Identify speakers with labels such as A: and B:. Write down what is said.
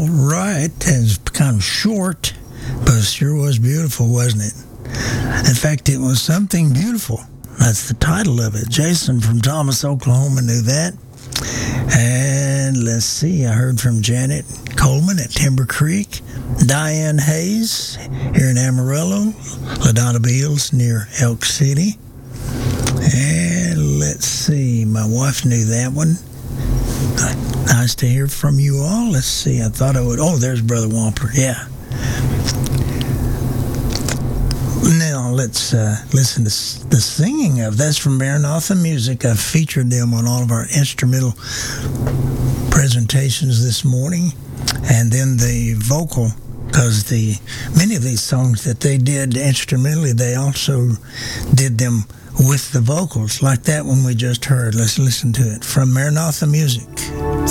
A: All right. It's kind of short, but it sure was beautiful, wasn't it? In fact, it was something beautiful. That's the title of it. Jason from Thomas, Oklahoma knew that. And let's see, I heard from Janet Coleman at Timber Creek, Diane Hayes here in Amarillo, LaDonna Beals near Elk City. And let's see, my wife knew that one. Nice to hear from you all. Let's see, I thought I would. Oh, there's Brother Whomper. Yeah. Now let's listen to the singing of that's from Maranatha Music. I've featured them on all of our instrumental presentations this morning, and then the vocal, because many of these songs that they did instrumentally, they also did them with the vocals, like that one we just heard. Let's listen to it from Maranatha Music.